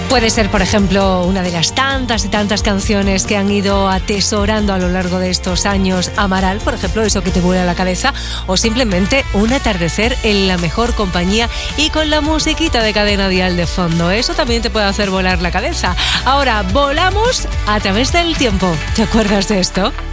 Puede ser, por ejemplo, una de las tantas y tantas canciones que han ido atesorando a lo largo de estos años. Amaral, por ejemplo, eso que te vuela la cabeza, o simplemente un atardecer en la mejor compañía y con la musiquita de Cadena Dial de fondo. Eso también te puede hacer volar la cabeza. Ahora, volamos a través del tiempo. ¿Te acuerdas de esto?